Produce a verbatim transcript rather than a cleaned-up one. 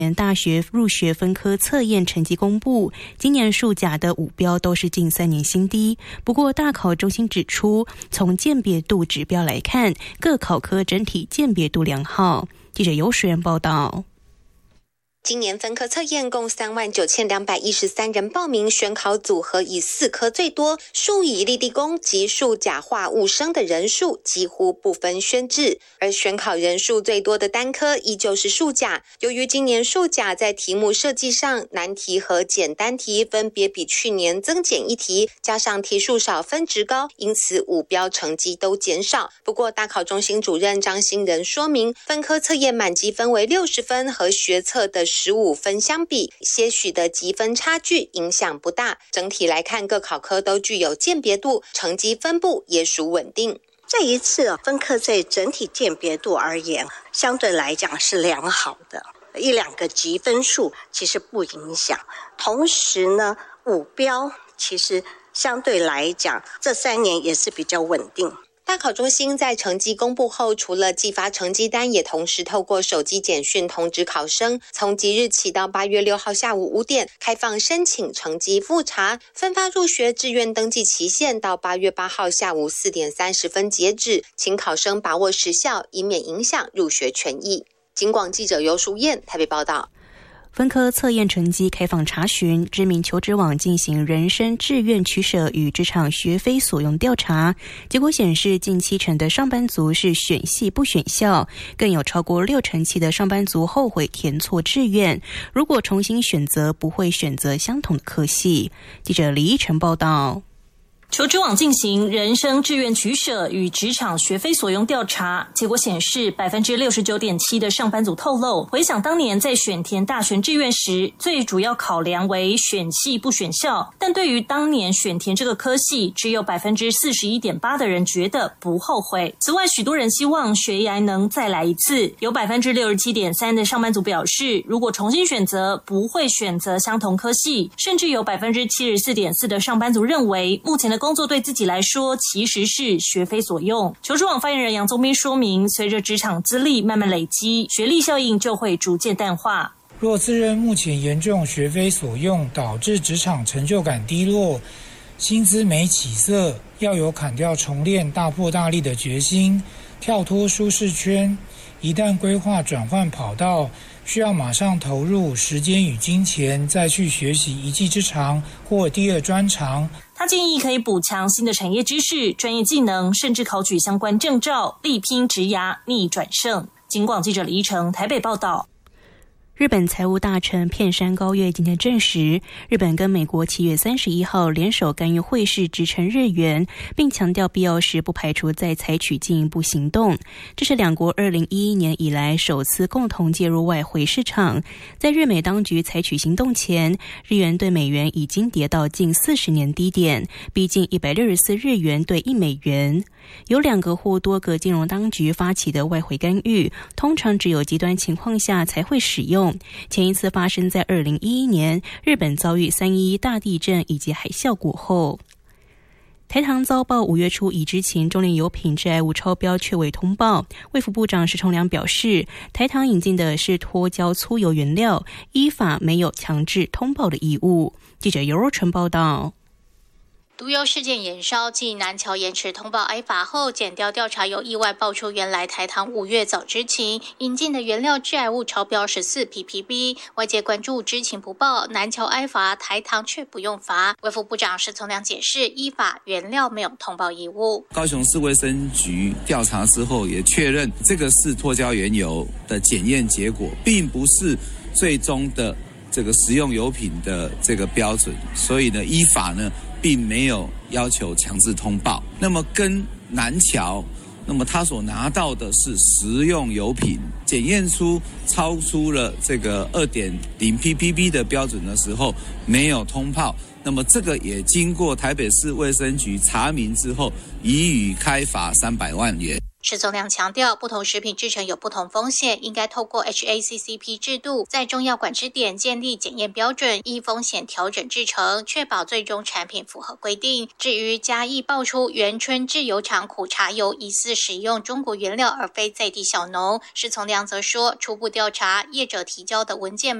大学入学分科测验成绩公布，今年数甲的五标都是近三年新低。不过大考中心指出，从鉴别度指标来看，各考科整体鉴别度良好。记者尤水人报道。 今年分科测验共三万九千两百一十三人报名，选考组合以四科最多，数乙立地工及数甲化物生的人数几乎不分轩轾，而选考人数最多的单科依旧是数甲。由于今年数甲在题目设计上，难题和简单题分别比去年增减一题，加上题数少分值高，因此五标成绩都减少。不过大考中心主任张新仁说明，分科测验满级分为六十分，和学测的十五分相比，些许的积分差距影响不大。整体来看，各考科都具有鉴别度，成绩分布也属稳定。 这一次分科在整体鉴别度而言，相对来讲是良好的，一两个积分数其实不影响。同时呢，五标其实相对来讲，这三年也是比较稳定。 大考中心在成绩公布后，除了寄发成绩单，也同时透过手机简讯通知考生，从即日起到八月六号下午五点开放申请成绩复查，分发入学志愿登记期限到八月八号下午四点三十分截止，请考生把握时效，以免影响入学权益。警广记者尤淑燕台北报道。 分科测验成绩开放查询，知名求职网进行人生志愿取舍与职场学非所用调查，结果显示近七成的上班族是选系不选校，更有超过六成七的上班族后悔填错志愿，如果重新选择不会选择相同的科系。记者李依晨报道。 求职网进行人生志愿取舍与职场学非所用调查，结果显示 百分之六十九点七 的上班族透露，回想当年在选填大学志愿时，最主要考量为选系不选校，但对于当年选填这个科系，只有 百分之四十一点八 的人觉得不后悔。此外，许多人希望学涯能再来一次，有 百分之六十七点三 的上班族表示，如果重新选择不会选择相同科系，甚至有 百分之七十四点四 的上班族认为目前的工作对自己来说其实是学非所用。求职网发言人杨宗斌说明，随着职场资历慢慢累积，学历效应就会逐渐淡化。 若自认目前严重学非所用，导致职场成就感低落，薪资没起色，要有砍掉重练大破大立的决心，跳脱舒适圈。一旦规划转换跑道，需要马上投入时间与金钱，再去学习一技之长或第二专长。 他建议可以补强新的产业知识、专业技能，甚至考取相关证照，力拼职涯逆转胜。警广记者李依成台北报道。 日本财务大臣片山高月今天证实，日本跟美国七月三十一号联手干预汇市支撑日元，并强调必要时不排除再采取进一步行动。这是两国二零一一年以来首次共同介入外汇市场。在日美当局采取行动前，日元对美元已经跌到近四十年低点，逼近一百六十四日元对一美元。有两个或多个金融当局发起的外汇干预，通常只有极端情况下才会使用。前一次发生在二零一一年，日本遭遇三一一大地震以及海啸过后。台糖遭报五月初已知情中联油品致癌物超标确未通报，卫福部长石崇良表示，台糖引进的是脱胶粗油原料，依法没有强制通报的义务。记者尤若纯报道。 毒油事件延烧，继南桥延迟通报挨罚后，检调调查有意外爆出原来台糖五月早知情引进的原料致癌物超标十四 P P B， 外界关注知情不报，南桥挨罚，台糖却不用罚。卫福部长石崇良解释，依法原料没有通报义务。 高雄市卫生局调查之后也确认，这个是脱胶原油的检验结果，并不是最终的这个食用油品的这个标准，所以呢，依法呢并没有要求强制通报。那么跟南桥，那么他所拿到的是食用油品，检验出超出了这个 二点零 P P B 的标准的时候没有通报，那么这个也经过台北市卫生局查明之后，予以开罚三百万元。 施宗亮强调，不同食品制成有不同风险，应该透过 H A C C P 制度，在中药管制点建立检验标准，依风险调整制成，确保最终产品符合规定。至于嘉义爆出元春制油厂苦茶油疑似使用中国原料而非在地小农，施宗亮则说，初步调查业者提交的文件